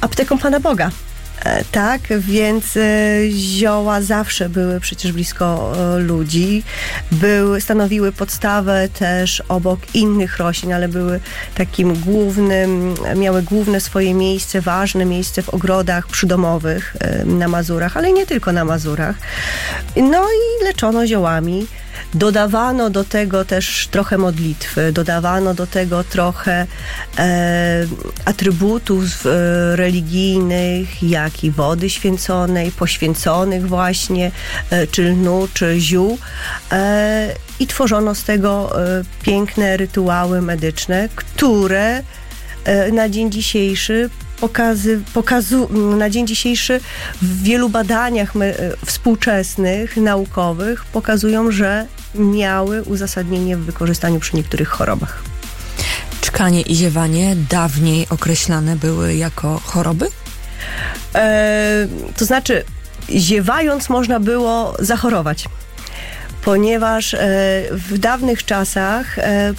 apteką Pana Boga. Tak, więc zioła zawsze były przecież blisko ludzi. Stanowiły podstawę też obok innych roślin, ale były takim miały główne swoje miejsce, ważne miejsce w ogrodach przydomowych na Mazurach, ale nie tylko na Mazurach. No i leczono ziołami. Dodawano do tego też trochę modlitwy, dodawano do tego trochę atrybutów religijnych, jak i wody święconej, poświęconych właśnie, czy lnu, czy ziół. I tworzono z tego piękne rytuały medyczne, które na dzień dzisiejszy w wielu badaniach współczesnych, naukowych pokazują, że miały uzasadnienie w wykorzystaniu przy niektórych chorobach. Czkanie i ziewanie dawniej określane były jako choroby? To znaczy, ziewając można było zachorować, ponieważ w dawnych czasach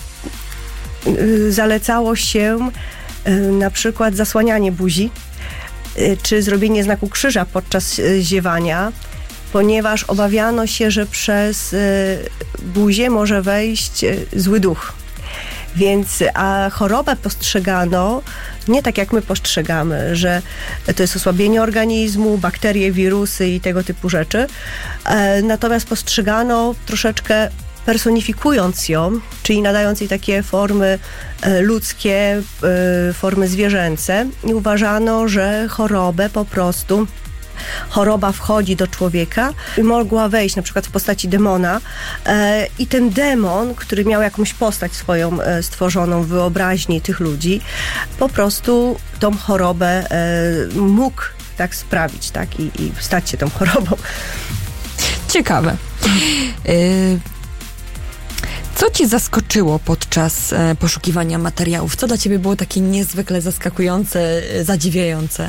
zalecało się na przykład zasłanianie buzi, czy zrobienie znaku krzyża podczas ziewania, ponieważ obawiano się, że przez buzię może wejść zły duch. A chorobę postrzegano nie tak, jak my postrzegamy, że to jest osłabienie organizmu, bakterie, wirusy i tego typu rzeczy. Natomiast postrzegano troszeczkę personifikując ją, czyli nadając jej takie formy ludzkie, formy zwierzęce, i uważano, że choroba wchodzi do człowieka, mogła wejść na przykład w postaci demona i ten demon, który miał jakąś postać swoją stworzoną w wyobraźni tych ludzi, po prostu tą chorobę mógł tak sprawić, tak? I stać się tą chorobą. Ciekawe. Co Cię zaskoczyło podczas poszukiwania materiałów? Co dla Ciebie było takie niezwykle zaskakujące, zadziwiające?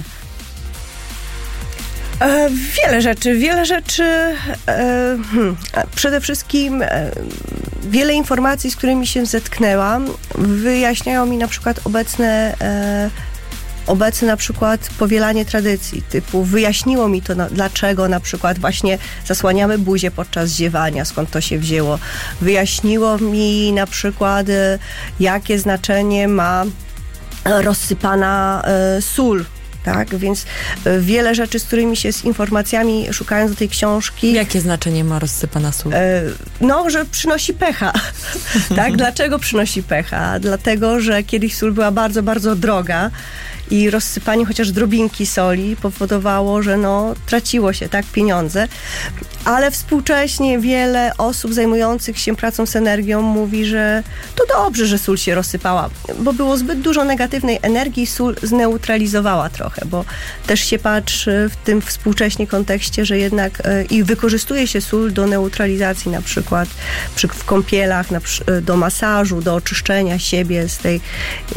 Wiele rzeczy. Przede wszystkim wiele informacji, z którymi się zetknęłam, wyjaśniają mi na przykład obecne na przykład powielanie tradycji, typu wyjaśniło mi to, dlaczego na przykład właśnie zasłaniamy buzię podczas ziewania, skąd to się wzięło. Wyjaśniło mi na przykład, jakie znaczenie ma rozsypana sól. Tak, więc wiele rzeczy, z informacjami, szukając do tej książki... Jakie znaczenie ma rozsypana sól? Że przynosi pecha. Tak, dlaczego przynosi pecha? Dlatego, że kiedyś sól była bardzo, bardzo droga i rozsypanie chociaż drobinki soli powodowało, że traciło się, tak, pieniądze. Ale współcześnie wiele osób zajmujących się pracą z energią mówi, że to dobrze, że sól się rozsypała, bo było zbyt dużo negatywnej energii i sól zneutralizowała trochę, bo też się patrzy w tym współcześnie kontekście, że jednak i wykorzystuje się sól do neutralizacji, na przykład w kąpielach, do masażu, do oczyszczenia siebie z tej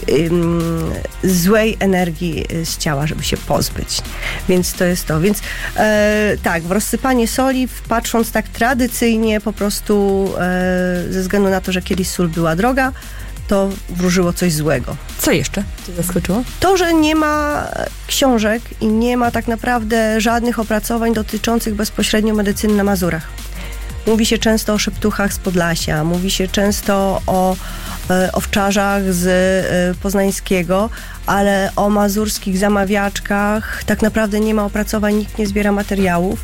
złej energii z ciała, żeby się pozbyć. Więc to jest to. Więc tak, w rozsypanie soli, patrząc tak tradycyjnie, po prostu ze względu na to, że kiedyś sól była droga, to wróżyło coś złego. Co jeszcze Cię zaskoczyło? To, że nie ma książek i nie ma tak naprawdę żadnych opracowań dotyczących bezpośrednio medycyny na Mazurach. Mówi się często o szeptuchach z Podlasia, mówi się często o owczarzach z Poznańskiego, ale o mazurskich zamawiaczkach tak naprawdę nie ma opracowań, nikt nie zbiera materiałów.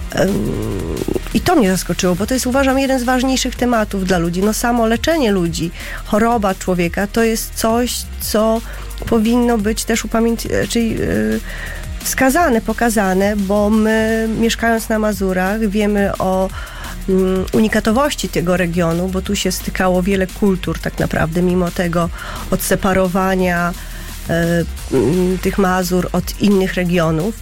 I to mnie zaskoczyło, bo to jest, uważam, jeden z ważniejszych tematów dla ludzi. Samo leczenie ludzi, choroba człowieka to jest coś, co powinno być też wskazane, pokazane, bo my, mieszkając na Mazurach, wiemy o unikatowości tego regionu, bo tu się stykało wiele kultur tak naprawdę, mimo tego odseparowania tych Mazur od innych regionów.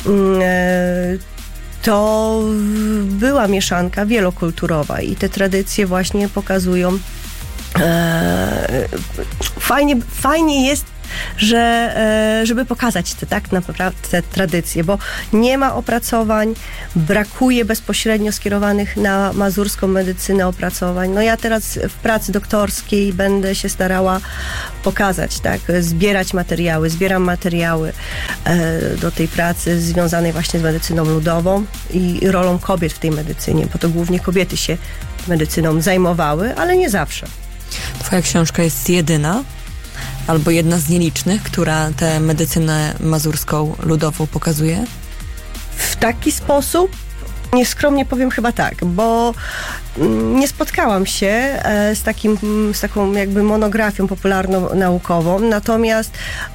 To była mieszanka wielokulturowa i te tradycje właśnie pokazują. Fajnie jest żeby pokazać te tak naprawdę te tradycje, bo nie ma opracowań, brakuje bezpośrednio skierowanych na mazurską medycynę opracowań. No ja teraz w pracy doktorskiej będę się starała pokazać, tak, zbieram materiały do tej pracy związanej właśnie z medycyną ludową i rolą kobiet w tej medycynie, bo to głównie kobiety się medycyną zajmowały, ale nie zawsze. Twoja książka jest jedyna albo jedna z nielicznych, która tę medycynę mazurską ludową pokazuje? W taki sposób nieskromnie powiem chyba tak, bo nie spotkałam się z taką jakby monografią popularno-naukową, natomiast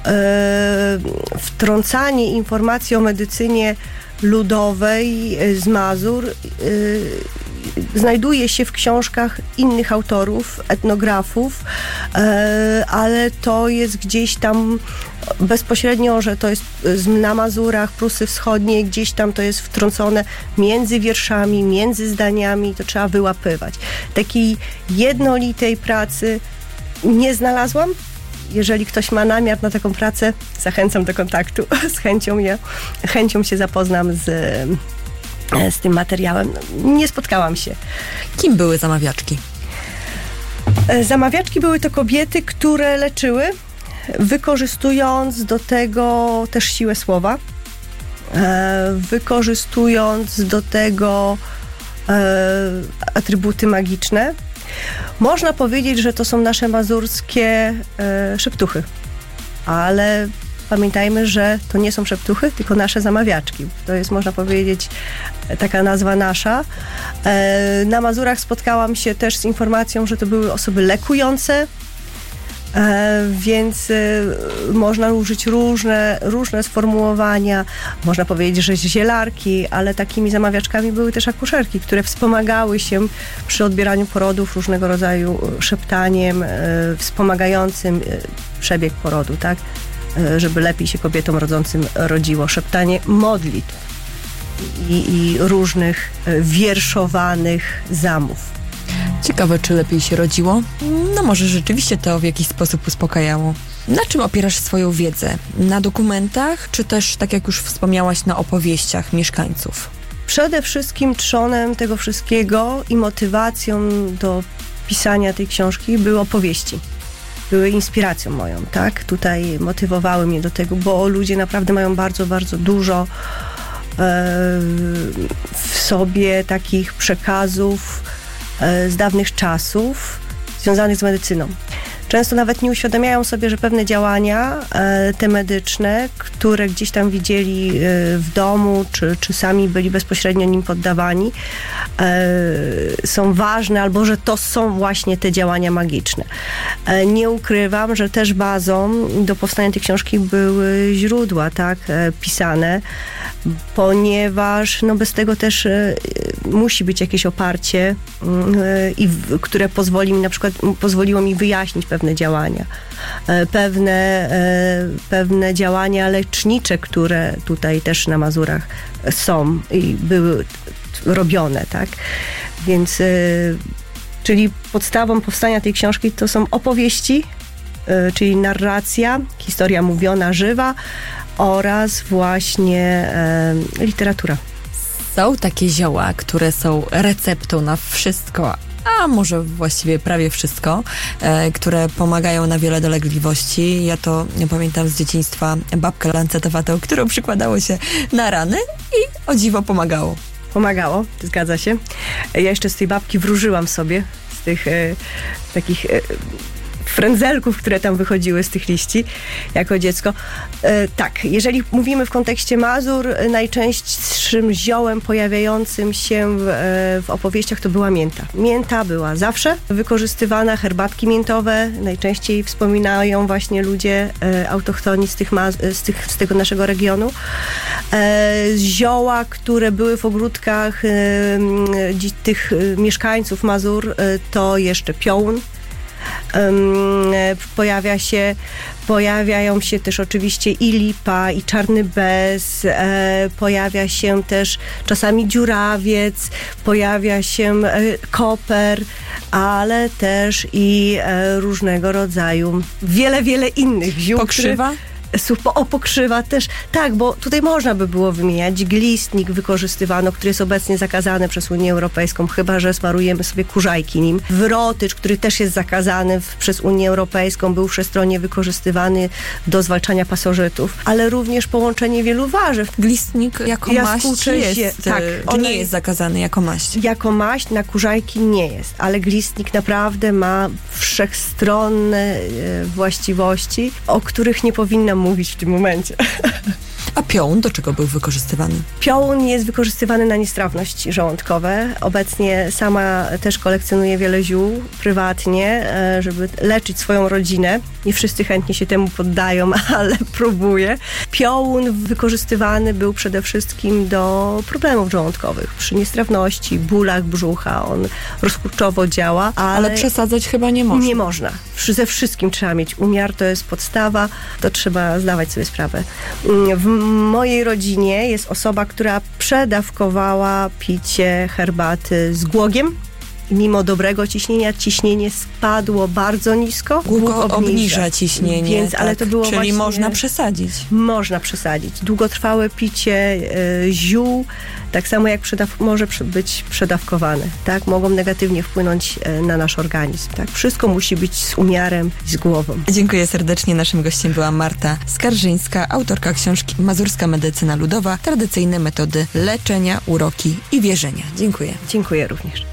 wtrącanie informacji o medycynie ludowej z Mazur znajduje się w książkach innych autorów, etnografów, ale to jest gdzieś tam bezpośrednio, że to jest na Mazurach, Prusy Wschodnie, gdzieś tam to jest wtrącone między wierszami, między zdaniami, to trzeba wyłapywać. Takiej jednolitej pracy nie znalazłam. Jeżeli ktoś ma namiar na taką pracę, zachęcam do kontaktu. Z chęcią się zapoznam z tym materiałem. Nie spotkałam się. Kim były zamawiaczki? Zamawiaczki były to kobiety, które leczyły, wykorzystując do tego też siłę słowa, wykorzystując do tego atrybuty magiczne. Można powiedzieć, że to są nasze mazurskie szeptuchy, ale pamiętajmy, że to nie są szeptuchy, tylko nasze zamawiaczki. To jest, można powiedzieć, taka nazwa nasza. Na Mazurach spotkałam się też z informacją, że to były osoby lekujące, więc można użyć różne sformułowania. Można powiedzieć, że zielarki, ale takimi zamawiaczkami były też akuszerki, które wspomagały się przy odbieraniu porodów różnego rodzaju szeptaniem wspomagającym przebieg porodu, tak? Żeby lepiej się kobietom rodzącym rodziło. Szeptanie modlitw i różnych wierszowanych zamów. Ciekawe, czy lepiej się rodziło? No może rzeczywiście to w jakiś sposób uspokajało. Na czym opierasz swoją wiedzę? Na dokumentach, czy też, tak jak już wspomniałaś, na opowieściach mieszkańców? Przede wszystkim trzonem tego wszystkiego i motywacją do pisania tej książki były opowieści. Były inspiracją moją, tak? Tutaj motywowały mnie do tego, bo ludzie naprawdę mają bardzo, bardzo dużo w sobie takich przekazów z dawnych czasów związanych z medycyną. Często nawet nie uświadamiają sobie, że pewne działania te medyczne, które gdzieś tam widzieli w domu, czy sami byli bezpośrednio nim poddawani, są ważne, albo że to są właśnie te działania magiczne. Nie ukrywam, że też bazą do powstania tej książki były źródła, tak, pisane, ponieważ no bez tego też musi być jakieś oparcie, które pozwoliło mi wyjaśnić pewne działania. Pewne działania lecznicze, które tutaj też na Mazurach są i były robione, tak? Więc, czyli podstawą powstania tej książki to są opowieści, czyli narracja, historia mówiona, żywa oraz właśnie literatura. Są takie zioła, które są receptą na wszystko, a może właściwie prawie wszystko, które pomagają na wiele dolegliwości. Ja to pamiętam z dzieciństwa babkę lancetowatą, którą przykładało się na rany i o dziwo pomagało. Pomagało, zgadza się. Ja jeszcze z tej babki wróżyłam sobie, z tych takich frędzelków, które tam wychodziły z tych liści jako dziecko. Tak, jeżeli mówimy w kontekście Mazur, najczęstszym ziołem pojawiającym się w opowieściach to była mięta. Mięta była zawsze wykorzystywana, herbatki miętowe, najczęściej wspominają właśnie ludzie autochtoni z tego naszego regionu. Zioła, które były w ogródkach tych mieszkańców Mazur, to jeszcze piołun. Pojawiają się też oczywiście i lipa, i czarny bez, pojawia się też czasami dziurawiec, pojawia się koper, ale też i różnego rodzaju wiele innych ziół. Pokrzywa? Pokrzywa też, tak, bo tutaj można by było wymieniać. Glistnik wykorzystywano, który jest obecnie zakazany przez Unię Europejską, chyba że smarujemy sobie kurzajki nim. Wrotycz, który też jest zakazany przez Unię Europejską, był wszechstronnie wykorzystywany do zwalczania pasożytów, ale również połączenie wielu warzyw. Glistnik jako maść jest, tak, on nie jest zakazany jako maść. Jako maść na kurzajki nie jest, ale glistnik naprawdę ma wszechstronne właściwości, o których nie powinnam mówić w tym momencie. A piołun do czego był wykorzystywany? Piołun jest wykorzystywany na niestrawności żołądkowe. Obecnie sama też kolekcjonuję wiele ziół prywatnie, żeby leczyć swoją rodzinę. Nie wszyscy chętnie się temu poddają, ale próbuję. Piołun wykorzystywany był przede wszystkim do problemów żołądkowych. Przy niestrawności, bólach brzucha. On rozkurczowo działa, ale przesadzać chyba nie można. Nie można. Ze wszystkim trzeba mieć umiar, to jest podstawa, to trzeba zdawać sobie sprawę. W mojej rodzinie jest osoba, która przedawkowała picie herbaty z głogiem. Mimo dobrego ciśnienia, ciśnienie spadło bardzo nisko. Głóg obniża ciśnienie, więc, tak, ale to było czyli właśnie, można przesadzić. Można przesadzić. Długotrwałe picie ziół, tak samo jak może być przedawkowane. Tak? Mogą negatywnie wpłynąć na nasz organizm. Tak? Wszystko musi być z umiarem i z głową. Dziękuję serdecznie. Naszym gościem była Marta Skarżyńska, autorka książki Mazurska Medycyna Ludowa, tradycyjne metody leczenia, uroki i wierzenia. Dziękuję. Dziękuję również.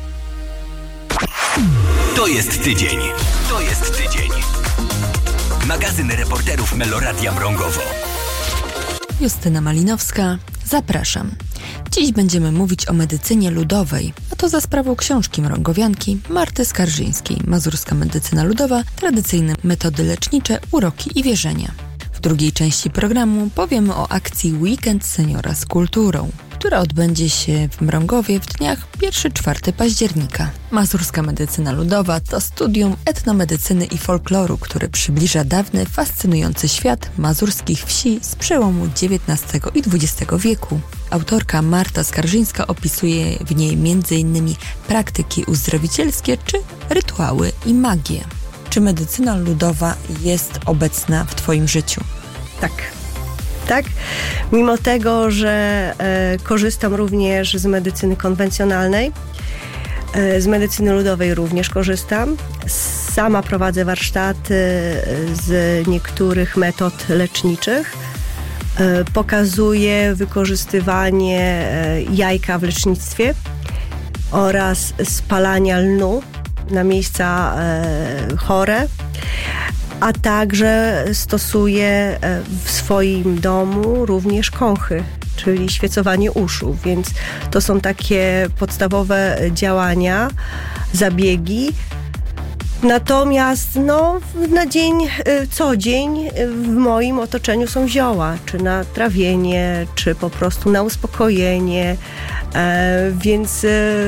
To jest tydzień. To jest tydzień. Magazyn reporterów Meloradia Mrągowo. Justyna Malinowska, zapraszam. Dziś będziemy mówić o medycynie ludowej, a to za sprawą książki mrągowianki Marty Skarżyńskiej. Mazurska medycyna ludowa, tradycyjne metody lecznicze, uroki i wierzenia. W drugiej części programu powiemy o akcji Weekend Seniora z kulturą, która odbędzie się w Mrągowie w dniach 1-4 października. Mazurska medycyna ludowa to studium etnomedycyny i folkloru, które przybliża dawny, fascynujący świat mazurskich wsi z przełomu XIX i XX wieku. Autorka Marta Skarżyńska opisuje w niej m.in. praktyki uzdrowicielskie czy rytuały i magię. Czy medycyna ludowa jest obecna w Twoim życiu? Tak? Mimo tego, że korzystam również z medycyny konwencjonalnej, z medycyny ludowej również korzystam. Sama prowadzę warsztaty z niektórych metod leczniczych. Pokazuję wykorzystywanie jajka w lecznictwie oraz spalania lnu na miejsca chore, a także stosuję w swoim domu również kąchy, czyli świecowanie uszu, więc to są takie podstawowe działania, zabiegi. Natomiast na co dzień w moim otoczeniu są zioła, czy na trawienie, czy po prostu na uspokojenie, więc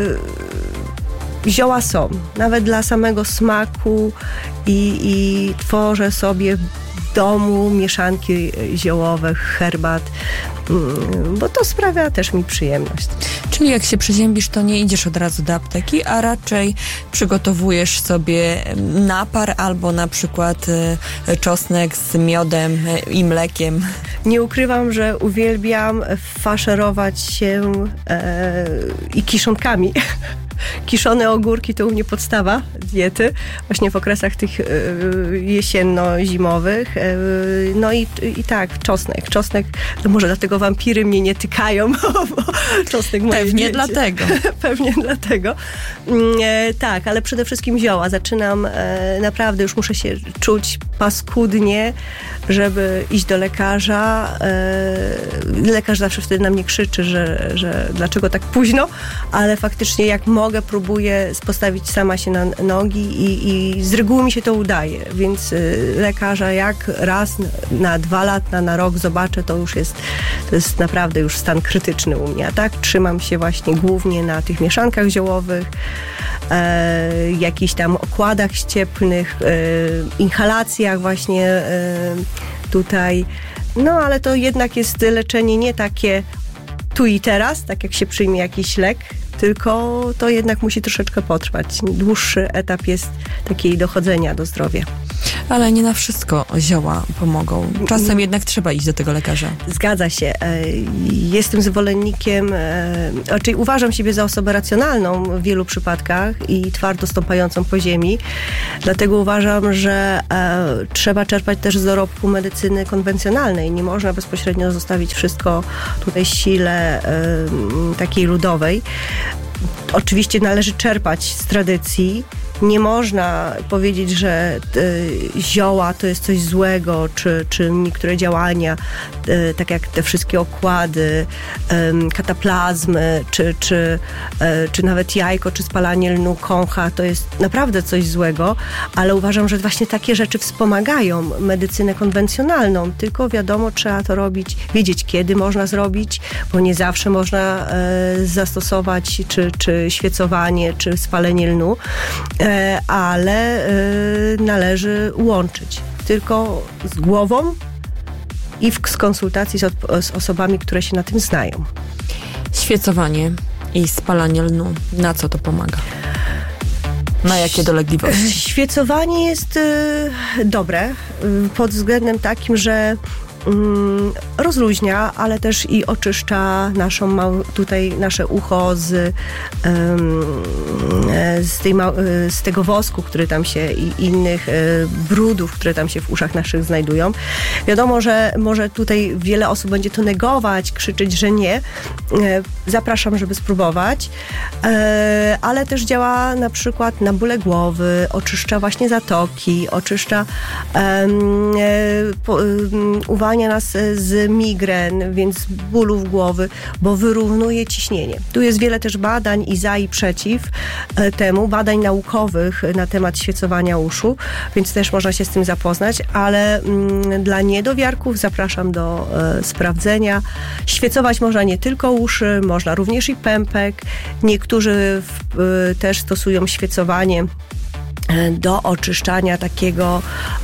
zioła są, nawet dla samego smaku i tworzę sobie w domu mieszanki ziołowe, herbat, bo to sprawia też mi przyjemność. Czyli jak się przeziębisz, to nie idziesz od razu do apteki, a raczej przygotowujesz sobie napar albo na przykład czosnek z miodem i mlekiem. Nie ukrywam, że uwielbiam faszerować się i kiszonkami. Kiszone ogórki to u mnie podstawa diety, właśnie w okresach tych jesienno-zimowych. No i tak, czosnek, to może dlatego wampiry mnie nie tykają, bo czosnek moje Pewnie dlatego. Pewnie dlatego. Tak, ale przede wszystkim zioła. Zaczynam, naprawdę już muszę się czuć paskudnie, żeby iść do lekarza. Lekarz zawsze wtedy na mnie krzyczy, że dlaczego tak późno, ale faktycznie jak mogę, próbuję postawić sama się na nogi i z reguły mi się to udaje, więc lekarza jak raz na 2 lata, na rok zobaczę, to jest naprawdę już stan krytyczny u mnie, a tak trzymam się właśnie głównie na tych mieszankach ziołowych, jakichś tam okładach ściepnych, inhalacjach właśnie tutaj. No ale to jednak jest leczenie nie takie tu i teraz, tak jak się przyjmie jakiś lek, tylko to jednak musi troszeczkę potrwać. Dłuższy etap jest takiej dochodzenia do zdrowia. Ale nie na wszystko zioła pomogą. Czasem jednak trzeba iść do tego lekarza. Zgadza się. Jestem zwolennikiem, raczej uważam siebie za osobę racjonalną w wielu przypadkach i twardo stąpającą po ziemi. Dlatego uważam, że trzeba czerpać też z dorobku medycyny konwencjonalnej. Nie można bezpośrednio zostawić wszystko tutaj sile takiej ludowej. Oczywiście należy czerpać z tradycji. Nie można powiedzieć, że zioła to jest coś złego, czy niektóre działania, tak jak te wszystkie okłady, kataplazmy, czy nawet jajko, czy spalanie lnu, kącha, to jest naprawdę coś złego, ale uważam, że właśnie takie rzeczy wspomagają medycynę konwencjonalną, tylko wiadomo, trzeba to robić, wiedzieć kiedy można zrobić, bo nie zawsze można zastosować czy świecowanie, czy spalenie lnu, ale należy łączyć tylko z głową i z konsultacji z osobami, które się na tym znają. Świecowanie i spalanie lnu, na co to pomaga? Na jakie dolegliwości? Świecowanie jest dobre pod względem takim, że rozluźnia, ale też i oczyszcza tutaj nasze ucho z tego wosku, który tam się i innych brudów, które tam się w uszach naszych znajdują. Wiadomo, że może tutaj wiele osób będzie to negować, krzyczeć, że nie. Zapraszam, żeby spróbować, ale też działa na przykład na bóle głowy, oczyszcza właśnie zatoki, oczyszcza uwalnia nas z migren, więc bólów głowy, bo wyrównuje ciśnienie. Tu jest wiele też badań i za i przeciw temu, badań naukowych na temat świecowania uszu, więc też można się z tym zapoznać, ale dla niedowiarków zapraszam do sprawdzenia. Świecować można nie tylko uszy, można również i pępek. Niektórzy też stosują świecowanie do oczyszczania takiego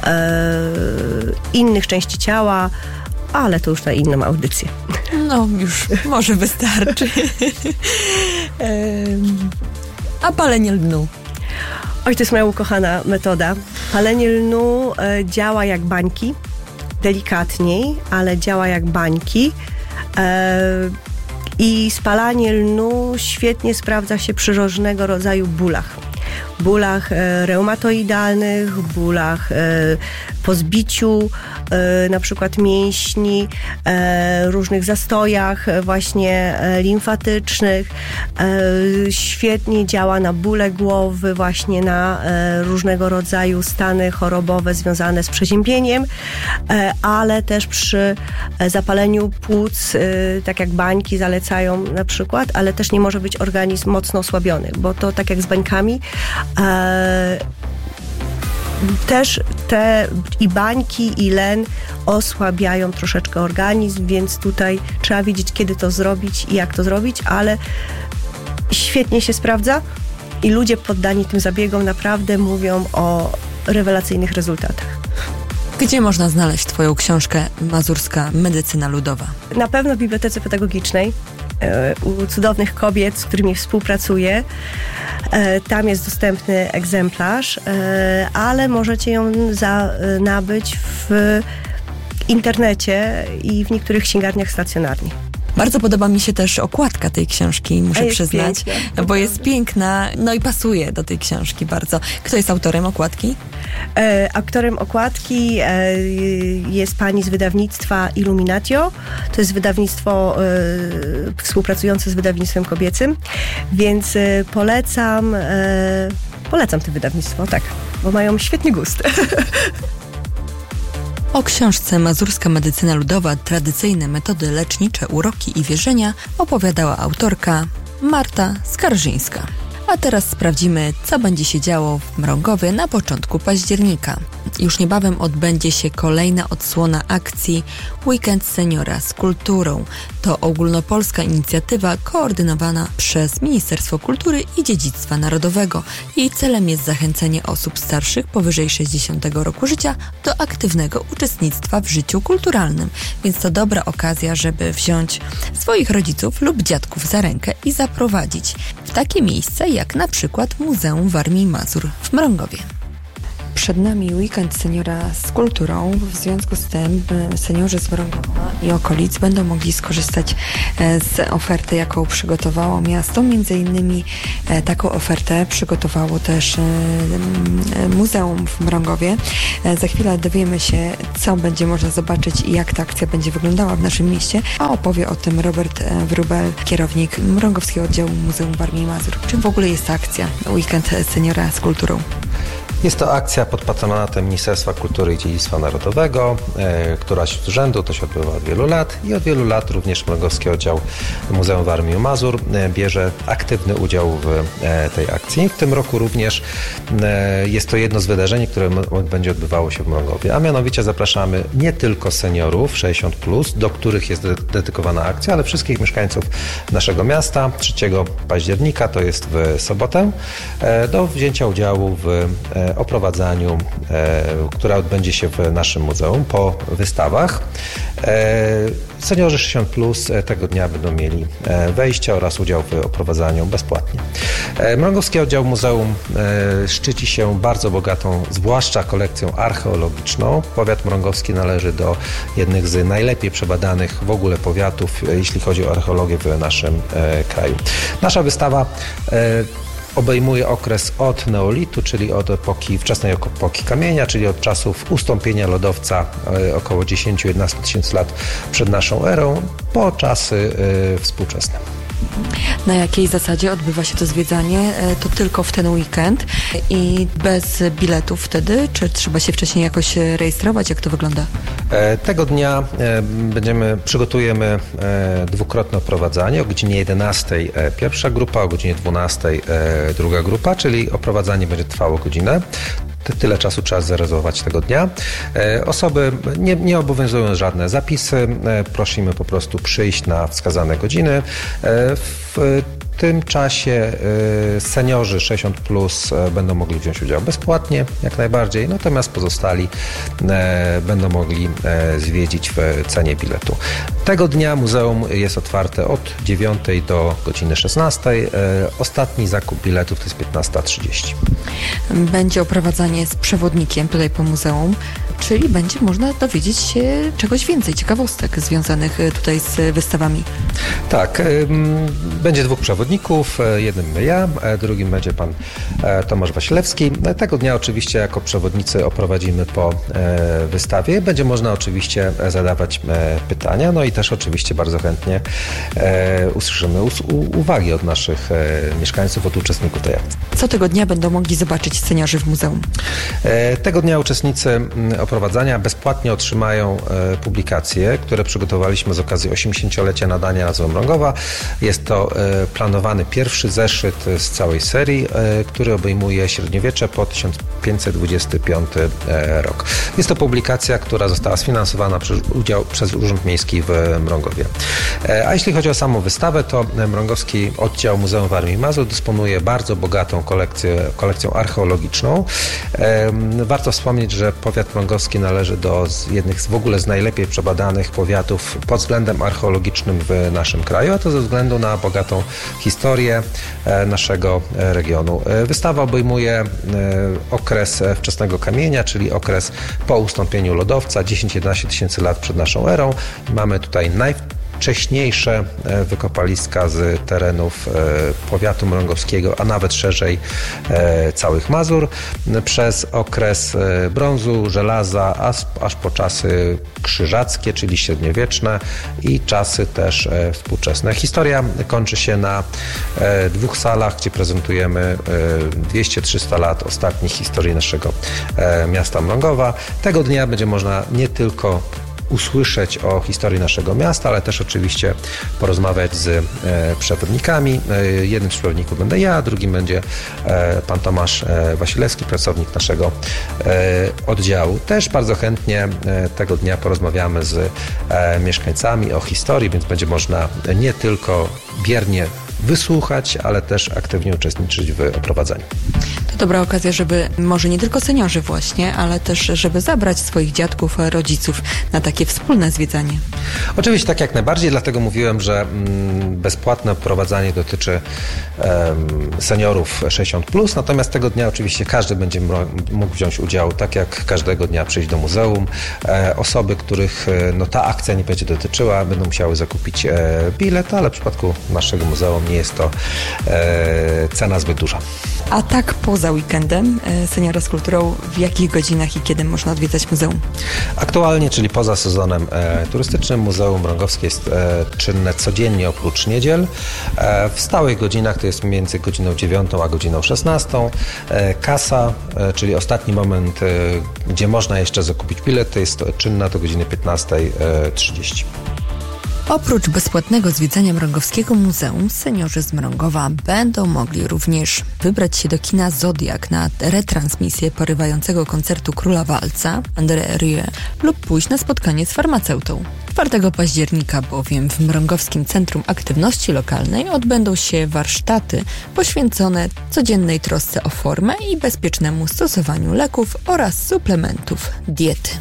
innych części ciała, ale to już na inną audycję. No, już może wystarczy. A palenie lnu? Oj, to jest moja ukochana metoda. Palenie lnu działa jak bańki, delikatniej, ale działa jak bańki. I spalanie lnu świetnie sprawdza się przy różnego rodzaju bólach reumatoidalnych, bólach po zbiciu na przykład mięśni, różnych zastojach właśnie limfatycznych. Świetnie działa na bóle głowy, właśnie na różnego rodzaju stany chorobowe związane z przeziębieniem, ale też przy zapaleniu płuc, tak jak bańki zalecają na przykład, ale też nie może być organizm mocno osłabiony, bo to tak jak z bańkami, też te i bańki, i len osłabiają troszeczkę organizm, więc tutaj trzeba wiedzieć, kiedy to zrobić i jak to zrobić, ale świetnie się sprawdza i ludzie poddani tym zabiegom naprawdę mówią o rewelacyjnych rezultatach. Gdzie można znaleźć Twoją książkę Mazurska Medycyna Ludowa? Na pewno w Bibliotece Pedagogicznej, u cudownych kobiet, z którymi współpracuję. Tam jest dostępny egzemplarz, ale możecie ją nabyć w internecie i w niektórych księgarniach stacjonarnie. Bardzo podoba mi się też okładka tej książki, muszę przyznać, piękna, bo jest piękna, no i pasuje do tej książki bardzo. Kto jest autorem okładki? Autorem okładki jest pani z wydawnictwa Illuminatio. To jest wydawnictwo współpracujące z wydawnictwem kobiecym, więc polecam to wydawnictwo, tak, bo mają świetny gust. O książce Mazurska Medycyna Ludowa, tradycyjne metody lecznicze, uroki i wierzenia opowiadała autorka Marta Skarżyńska. A teraz sprawdzimy, co będzie się działo w Mrągowie na początku października. Już niebawem odbędzie się kolejna odsłona akcji Weekend Seniora z kulturą. To ogólnopolska inicjatywa koordynowana przez Ministerstwo Kultury i Dziedzictwa Narodowego. Jej celem jest zachęcenie osób starszych powyżej 60 roku życia do aktywnego uczestnictwa w życiu kulturalnym. Więc to dobra okazja, żeby wziąć swoich rodziców lub dziadków za rękę i zaprowadzić w takie miejsce jak na przykład Muzeum Warmii i Mazur w Mrągowie. Przed nami Weekend Seniora z kulturą. W związku z tym seniorzy z Mrągowa i okolic będą mogli skorzystać z oferty, jaką przygotowało miasto. Między innymi taką ofertę przygotowało też Muzeum w Mrągowie. Za chwilę dowiemy się, co będzie można zobaczyć i jak ta akcja będzie wyglądała w naszym mieście, a opowie o tym Robert Wróbel, kierownik Mrągowskiego Oddziału Muzeum Warmii i Mazur. Czym w ogóle jest ta akcja Weekend Seniora z kulturą? Jest to akcja pod patronatem Ministerstwa Kultury i Dziedzictwa Narodowego, która z rzędu to się odbywa od wielu lat i od wielu lat również Mrągowski Oddział Muzeum Warmii i Mazur bierze aktywny udział w tej akcji. W tym roku również jest to jedno z wydarzeń, które będzie odbywało się w Mrągowie, a mianowicie zapraszamy nie tylko seniorów 60+, do których jest dedykowana akcja, ale wszystkich mieszkańców naszego miasta 3 października, to jest w sobotę, do wzięcia udziału w oprowadzaniu, która odbędzie się w naszym muzeum po wystawach. Seniorzy 60+ tego dnia będą mieli wejście oraz udział w oprowadzaniu bezpłatnie. Mrągowski Oddział Muzeum szczyci się bardzo bogatą, zwłaszcza kolekcją archeologiczną. Powiat mrągowski należy do jednych z najlepiej przebadanych w ogóle powiatów, jeśli chodzi o archeologię w naszym kraju. Nasza wystawa obejmuje okres od neolitu, czyli od wczesnej epoki kamienia, czyli od czasów ustąpienia lodowca około 10-11 tysięcy lat przed naszą erą, po czasy współczesne. Na jakiej zasadzie odbywa się to zwiedzanie? To tylko w ten weekend i bez biletów wtedy? Czy trzeba się wcześniej jakoś rejestrować? Jak to wygląda? Tego dnia przygotujemy dwukrotne oprowadzanie. O godzinie 11 pierwsza grupa, o godzinie 12 druga grupa, czyli oprowadzanie będzie trwało godzinę. Tyle czasu trzeba zarezerwować tego dnia. Osoby nie obowiązują żadne zapisy. Prosimy po prostu przyjść na wskazane godziny. W tym czasie seniorzy 60+ będą mogli wziąć udział bezpłatnie, jak najbardziej, natomiast pozostali będą mogli zwiedzić w cenie biletu. Tego dnia muzeum jest otwarte od 9 do godziny 16. Ostatni zakup biletów to jest 15:30. Będzie oprowadzanie z przewodnikiem tutaj po muzeum, czyli będzie można dowiedzieć się czegoś więcej, ciekawostek związanych tutaj z wystawami. Tak, będzie 2 przewodników, jednym ja, drugim będzie pan Tomasz Wasilewski. Tego dnia oczywiście jako przewodnicy oprowadzimy po wystawie. Będzie można oczywiście zadawać pytania, no i też oczywiście bardzo chętnie usłyszymy uwagi od naszych mieszkańców, od uczestników tej akcji. Co tego dnia będą mogli zobaczyć seniorzy w muzeum? Tego dnia uczestnicy oprowadzania bezpłatnie otrzymają publikacje, które przygotowaliśmy z okazji 80-lecia nadania nazwy Mrągowa. Jest to planowany pierwszy zeszyt z całej serii, który obejmuje średniowiecze po 1525 rok. Jest to publikacja, która została sfinansowana przez Urząd Miejski w Mrągowie. A jeśli chodzi o samą wystawę, to Mrągowski Oddział Muzeum Warmii i Mazur dysponuje bardzo bogatą kolekcją archeologiczną. Warto wspomnieć, że powiat mrągowski należy do jednych w ogóle z najlepiej przebadanych powiatów pod względem archeologicznym w naszym kraju, a to ze względu na bogatą historię naszego regionu. Wystawa obejmuje okres wczesnego kamienia, czyli okres po ustąpieniu lodowca, 10-11 tysięcy lat przed naszą erą. Mamy tutaj wcześniejsze wykopaliska z terenów powiatu mrągowskiego, a nawet szerzej całych Mazur, przez okres brązu, żelaza, aż po czasy krzyżackie, czyli średniowieczne i czasy też współczesne. Historia kończy się na 2 salach, gdzie prezentujemy 200-300 lat ostatnich historii naszego miasta Mrągowa. Tego dnia będzie można nie tylko usłyszeć o historii naszego miasta, ale też oczywiście porozmawiać z przewodnikami. Jednym z przewodników będę ja, drugim będzie pan Tomasz Wasilewski, pracownik naszego oddziału. Też bardzo chętnie tego dnia porozmawiamy z mieszkańcami o historii, więc będzie można nie tylko biernie wysłuchać, ale też aktywnie uczestniczyć w oprowadzaniu. To dobra okazja, żeby może nie tylko seniorzy właśnie, ale też żeby zabrać swoich dziadków, rodziców na takie wspólne zwiedzanie. Oczywiście tak jak najbardziej, dlatego mówiłem, że bezpłatne oprowadzanie dotyczy seniorów 60+, natomiast tego dnia oczywiście każdy będzie mógł wziąć udział, tak jak każdego dnia przyjść do muzeum. Osoby, których ta akcja nie będzie dotyczyła, będą musiały zakupić bilet, ale w przypadku naszego muzeum nie jest to cena zbyt duża. A tak poza weekendem Seniora z Kulturą, w jakich godzinach i kiedy można odwiedzać muzeum? Aktualnie, czyli poza sezonem turystycznym, Muzeum Mrągowskie jest czynne codziennie oprócz niedziel. W stałych godzinach to jest między godziną 9 a godziną 16. Kasa, czyli ostatni moment, gdzie można jeszcze zakupić bilet, to jest czynna do godziny 15:30. Oprócz bezpłatnego zwiedzania Mrągowskiego Muzeum, seniorzy z Mrągowa będą mogli również wybrać się do kina Zodiak na retransmisję porywającego koncertu Króla Walca André Rieu lub pójść na spotkanie z farmaceutą. 4 października bowiem w Mrągowskim Centrum Aktywności Lokalnej odbędą się warsztaty poświęcone codziennej trosce o formę i bezpiecznemu stosowaniu leków oraz suplementów diety.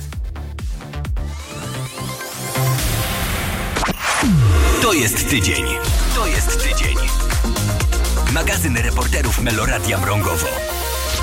To jest tydzień. To jest tydzień. Magazyn reporterów Meloradia Mrągowo.